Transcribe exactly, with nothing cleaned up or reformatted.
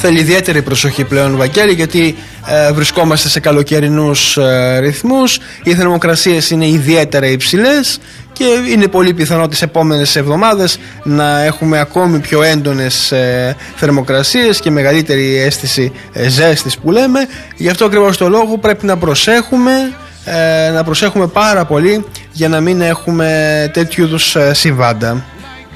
θέλει ιδιαίτερη προσοχή πλέον, Βαγγέλη, γιατί ε, βρισκόμαστε σε καλοκαιρινούς ε, ρυθμούς, οι θερμοκρασίες είναι ιδιαίτερα υψηλές και είναι πολύ πιθανό τις επόμενες εβδομάδες να έχουμε ακόμη πιο έντονες ε, θερμοκρασίες και μεγαλύτερη αίσθηση ε, ζέστης που λέμε. Γι' αυτό ακριβώς το λόγο πρέπει να προσέχουμε, ε, να προσέχουμε πάρα πολύ για να μην έχουμε τέτοιου είδους ε, συμβάντα.